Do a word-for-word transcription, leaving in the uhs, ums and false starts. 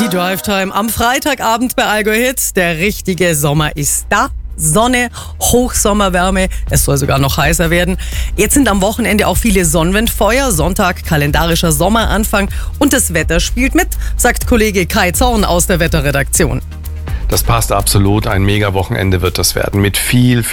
Die Drive-Time am Freitagabend bei Allgäu Hits. Der richtige Sommer ist da. Sonne, Hochsommerwärme, es soll sogar noch heißer werden. Jetzt sind am Wochenende auch viele Sonnenwindfeuer, Sonntag kalendarischer Sommeranfang und das Wetter spielt mit, sagt Kollege Kai Zorn aus der Wetterredaktion. Das passt absolut, ein Mega-Wochenende wird das werden mit viel,